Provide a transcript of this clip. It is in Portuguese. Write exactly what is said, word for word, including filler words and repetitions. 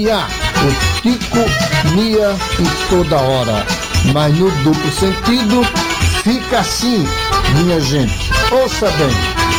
Mia, o Tico, Mia e toda hora. Mas no duplo sentido fica assim, minha gente. Ouça bem.